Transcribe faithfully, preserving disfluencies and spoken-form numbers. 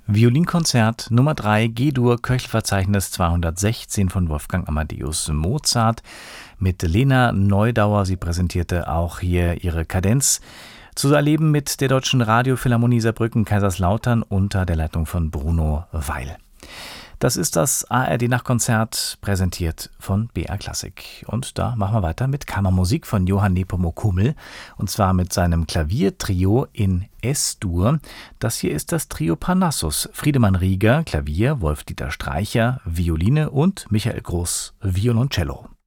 Violinkonzert Nummer drei G-Dur Köchelverzeichnis zweihundertsechzehn von Wolfgang Amadeus Mozart mit Lena Neudauer. Sie präsentierte auch hier ihre Kadenz. Zu erleben mit der Deutschen Radiophilharmonie Saarbrücken Kaiserslautern unter der Leitung von Bruno Weil. Das ist das A R D-Nachtkonzert, präsentiert von B R Klassik. Und da machen wir weiter mit Kammermusik von Johann Nepomuk Hummel. Und zwar mit seinem Klaviertrio in S-Dur. Das hier ist das Trio Parnassus. Friedemann Rieger, Klavier, Wolf-Dieter Streicher, Violine und Michael Groß, Violoncello.